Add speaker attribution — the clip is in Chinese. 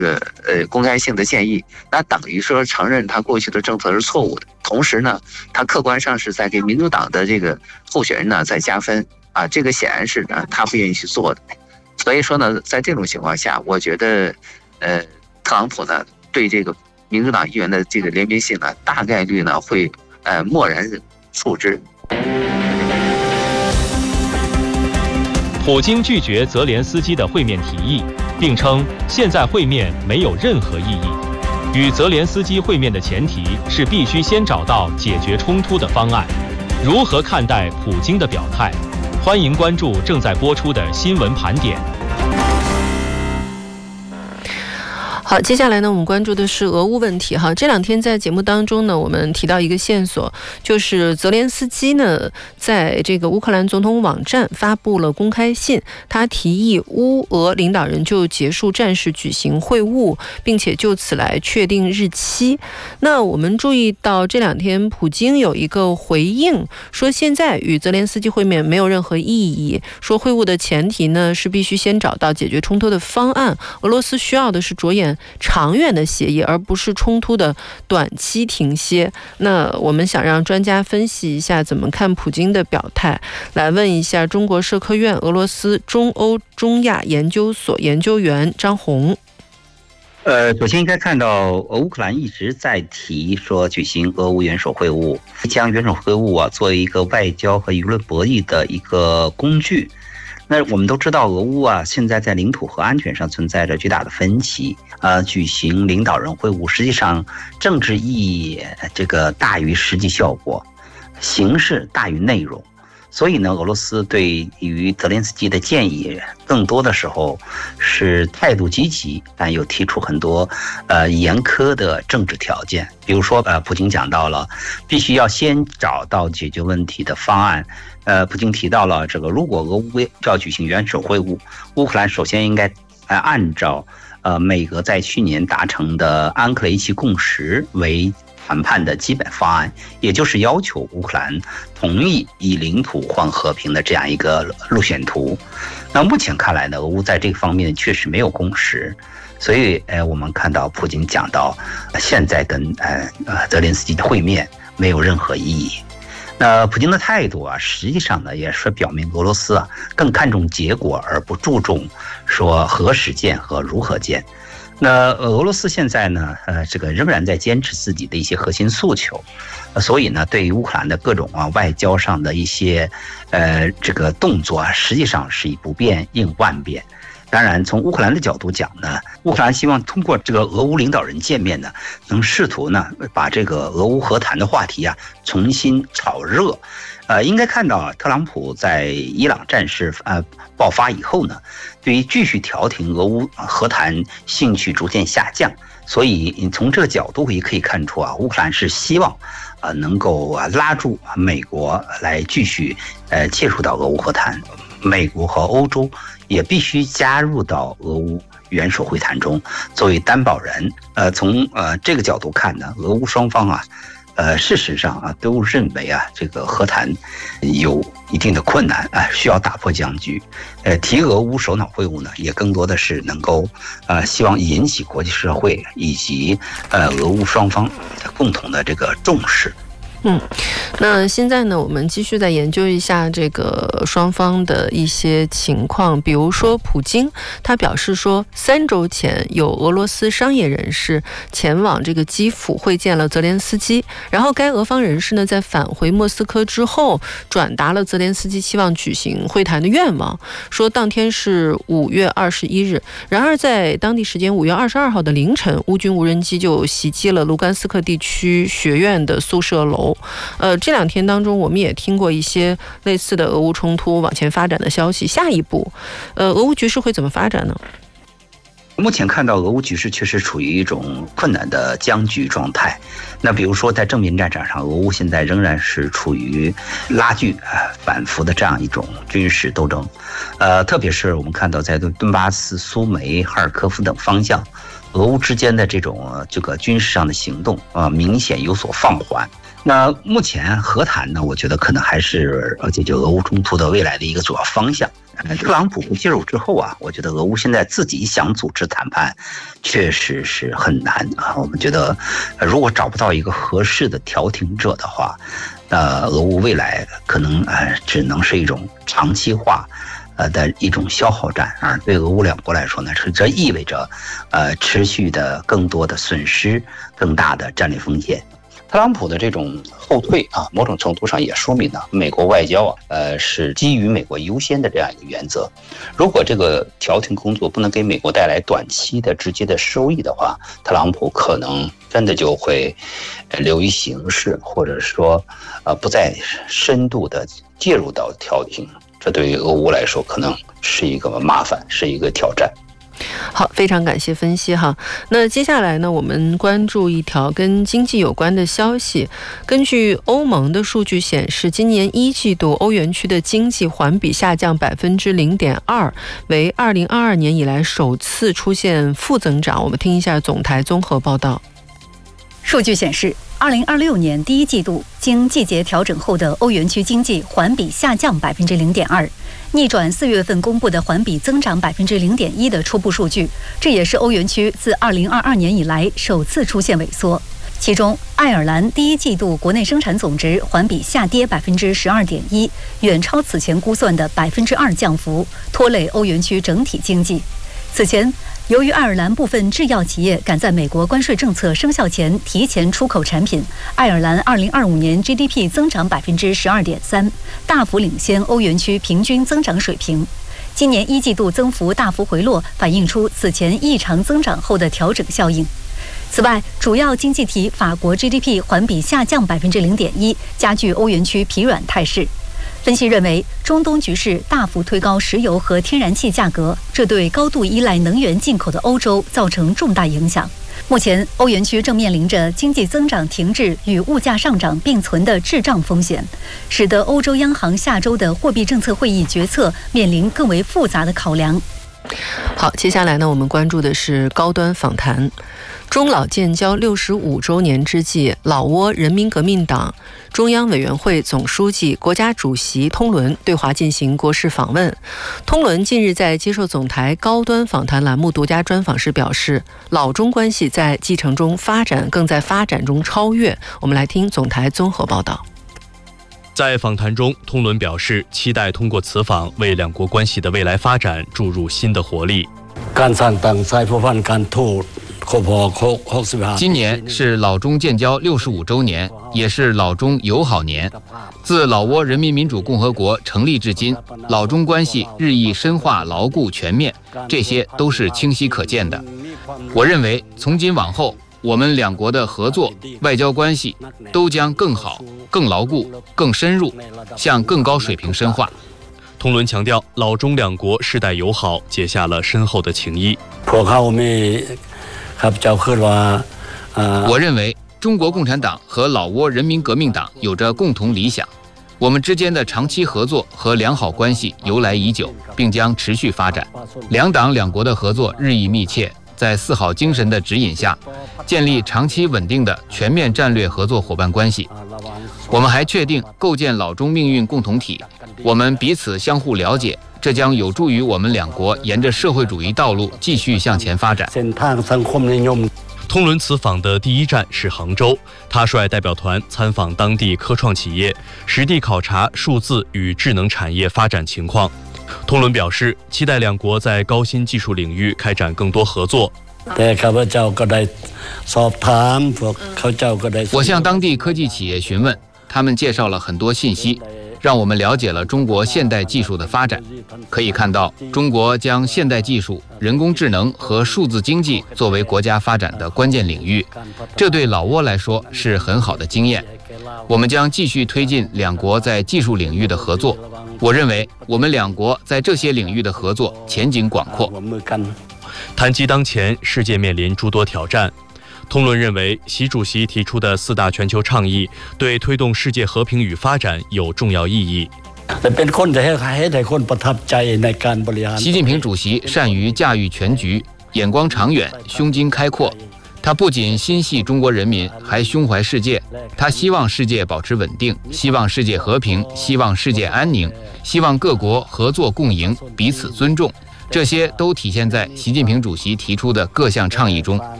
Speaker 1: 公开性的建议，那等于说承认他过去的政策是错误的，同时呢，他客观上是在给民主党的这个候选人呢在加分啊，这个显然是呢他不愿意去做的。所以说呢，在这种情况下，我觉得特朗普呢对这个民主党议员的这个怜悯性呢，大概率呢会默然处之。
Speaker 2: 普京拒绝泽连斯基的会面提议，并称现在会面没有任何意义。与泽连斯基会面的前提是必须先找到解决冲突的方案。如何看待普京的表态？欢迎关注正在播出的新闻盘点。
Speaker 3: 好，接下来呢，我们关注的是俄乌问题哈。这两天在节目当中呢，我们提到一个线索，就是泽连斯基呢，在这个乌克兰总统网站发布了公开信，他提议乌俄领导人就结束战事举行会晤，并且就此来确定日期。那我们注意到这两天普京有一个回应，说现在与泽连斯基会面没有任何意义，说会晤的前提呢是必须先找到解决冲突的方案，俄罗斯需要的是着眼长远的协议，而不是冲突的短期停歇。那我们想让专家分析一下怎么看普京的表态，来问一下中国社科院俄罗斯中欧中亚研究所研究员张红。
Speaker 4: 首先应该看到，乌克兰一直在提说举行俄乌元首会晤，将元首会晤作为一个外交和舆论博弈的一个工具。那我们都知道，俄乌现在在领土和安全上存在着巨大的分歧。举行领导人会晤，实际上政治意义这个大于实际效果，形式大于内容。所以呢，俄罗斯对于泽连斯基的建议，更多的时候是态度积极，但又提出很多严苛的政治条件。比如说，普京讲到了必须要先找到解决问题的方案。普京提到了这个，如果俄乌要举行元首会晤，乌克兰首先应该按照美俄在去年达成的安克雷奇共识为谈判的基本方案，也就是要求乌克兰同意以领土换和平的这样一个路线图。那目前看来呢，俄乌在这个方面确实没有共识，所以我们看到普京讲到现在跟泽连斯基的会面没有任何意义。那普京的态度实际上呢，也是表明俄罗斯更看重结果，而不注重说何时见和如何见。那俄罗斯现在呢，这个仍然在坚持自己的一些核心诉求，所以呢，对于乌克兰的各种外交上的一些这个动作实际上是以不变应万变。当然，从乌克兰的角度讲呢，乌克兰希望通过这个俄乌领导人见面呢，能试图呢把这个俄乌和谈的话题重新炒热。应该看到特朗普在伊朗战事爆发以后呢，对于继续调停俄乌和谈兴趣逐渐下降，所以从这个角度也可以看出乌克兰是希望能够拉住美国来继续介入到俄乌和谈，美国和欧洲也必须加入到俄乌元首会谈中作为担保人。从这个角度看呢，俄乌双方事实上都认为这个和谈有一定的困难需要打破僵局。提俄乌首脑会晤呢，也更多的是能够希望引起国际社会以及俄乌双方共同的这个重视。
Speaker 3: 那现在呢，我们继续再研究一下这个双方的一些情况。比如说普京他表示说，3周前有俄罗斯商业人士前往这个基辅会见了泽连斯基，然后该俄方人士呢在返回莫斯科之后转达了泽连斯基期望举行会谈的愿望，说当天是5月21日。然而在当地时间5月22号的凌晨，乌军无人机就袭击了卢甘斯克地区学院的宿舍楼。这两天当中，我们也听过一些类似的俄乌冲突往前发展的消息。下一步，俄乌局势会怎么发展呢？
Speaker 4: 目前看到俄乌局势确实处于一种困难的僵局状态。那比如说在正面战场上，俄乌现在仍然是处于拉锯反复的这样一种军事斗争。特别是我们看到在顿巴斯、苏梅、哈尔科夫等方向，俄乌之间的这个军事上的行动明显有所放缓。那目前和谈呢，我觉得可能还是解决俄乌冲突的未来的一个主要方向。 特朗普介入之后啊，我觉得俄乌现在自己想组织谈判，确实是很难啊。我们觉得，如果找不到一个合适的调停者的话，俄乌未来可能只能是一种长期化的一种消耗战啊。对俄乌两国来说呢，这意味着持续的更多的损失，更大的战略风险。特朗普的这种后退啊，某种程度上也说明呢，美国外交是基于美国优先的这样一个原则。如果这个调停工作不能给美国带来短期的直接的收益的话，特朗普可能真的就会流于形式，或者说不再深度的介入到调停。这对于俄乌来说可能是一个麻烦，是一个挑战。
Speaker 3: 好，非常感谢分析哈。那接下来呢，我们关注一条跟经济有关的消息。根据欧盟的数据显示，今年1季度欧元区的经济环比下降0.2%，为2022年以来首次出现负增长。我们听一下总台综合报道。
Speaker 5: 数据显示，2026年第1季度经季节调整后的欧元区经济环比下降0.2%。逆转4月份公布的环比增长0.1%的初步数据，这也是欧元区自2022年以来首次出现萎缩。其中，爱尔兰第1季度国内生产总值环比下跌12.1%，远超此前估算的2%降幅，拖累欧元区整体经济。此前，由于爱尔兰部分制药企业赶在美国关税政策生效前提前出口产品，爱尔兰2025年 GDP 增长12.3%，大幅领先欧元区平均增长水平。今年1季度增幅大幅回落，反映出此前异常增长后的调整效应。此外，主要经济体法国 GDP 环比下降0.1%，加剧欧元区疲软态势。分析认为，中东局势大幅推高石油和天然气价格，这对高度依赖能源进口的欧洲造成重大影响。目前，欧元区正面临着经济增长停滞与物价上涨并存的滞胀风险，使得欧洲央行下周的货币政策会议决策面临更为复杂的考量。
Speaker 3: 好，接下来呢，我们关注的是高端访谈。中老建交65周年之际，老挝人民革命党中央委员会总书记、国家主席通伦对华进行国事访问。通伦近日在接受总台高端访谈栏目独家专访时表示，老中关系在继承中发展，更在发展中超越。我们来听总台综合报道。
Speaker 2: 在访谈中，通伦表示期待通过此访为两国关系的未来发展注入新的活力。
Speaker 6: 今年是老中建交65周年，也是老中友好年。自老挝人民民主共和国成立至今，老中关系日益深化、牢固、全面，这些都是清晰可见的。我认为，从今往后，我们两国的合作、外交关系都将更好、更牢固、更深入，向更高水平深化。
Speaker 2: 通伦强调，老中两国世代友好，结下了深厚的情谊。
Speaker 6: 我认为，中国共产党和老挝人民革命党有着共同理想，我们之间的长期合作和良好关系由来已久，并将持续发展。两党两国的合作日益密切，在四好精神的指引下，建立长期稳定的全面战略合作伙伴关系。我们还确定构建老中命运共同体，我们彼此相互了解，这将有助于我们两国沿着社会主义道路继续向前发展。
Speaker 2: 通伦此访的第一站是杭州，他率代表团参访当地科创企业，实地考察数字与智能产业发展情况。通伦表示，期待两国在高新技术领域开展更多合作。
Speaker 6: 我向当地科技企业询问，他们介绍了很多信息，让我们了解了中国现代技术的发展。可以看到，中国将现代技术、人工智能和数字经济作为国家发展的关键领域，这对老挝来说是很好的经验。我们将继续推进两国在技术领域的合作。我认为，我们两国在这些领域的合作前景广阔。
Speaker 2: 谈及当前世界面临诸多挑战，通伦认为，习主席提出的4大全球倡议对推动世界和平与发展有重要意义。
Speaker 6: 习近平主席善于驾驭全局，眼光长远，胸襟开阔。 他不仅心系中国人民，还胸怀世界。他希望世界保持稳定，希望世界和平，希望世界安宁，希望各国合作共赢，彼此尊重。这些都体现在习近平主席提出的各项倡议中。